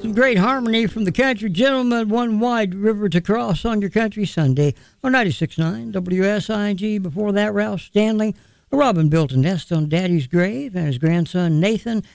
Great harmony from the Country Gentleman, One Wide River to Cross on your Country Sunday on 96.9 WSIG. Before that, Ralph Stanley. Robin built a nest on Daddy's grave, and his grandson Nathan